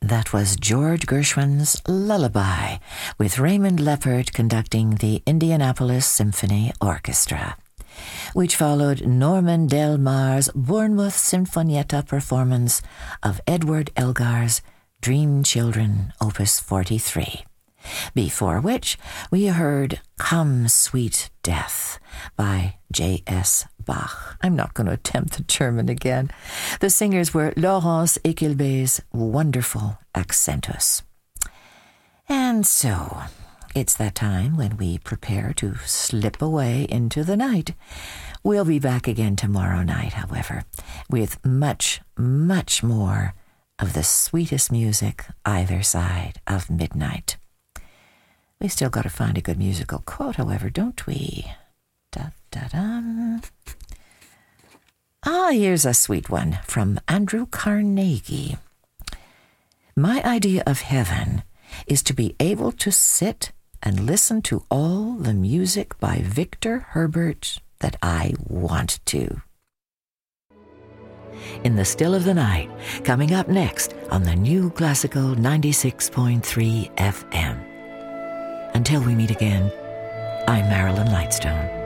That was George Gershwin's Lullaby, with Raymond Leppard conducting the Indianapolis Symphony Orchestra, which followed Norman Del Mar's Bournemouth Sinfonietta performance of Edward Elgar's Dream Children, Opus 43, before which we heard Come Sweet Death by J.S. Bach. I'm not going to attempt the German again. The singers were Laurence Equilbé's wonderful Accentus. And so, it's that time when we prepare to slip away into the night. We'll be back again tomorrow night, however, with much, much more of the sweetest music either side of midnight. We still got to find a good musical quote, however, don't we? Da-da-dum. Here's a sweet one from Andrew Carnegie. My idea of heaven is to be able to sit and listen to all the music by Victor Herbert that I want to. In the Still of the Night, coming up next on the New Classical 96.3 FM. Until we meet again, I'm Marilyn Lightstone.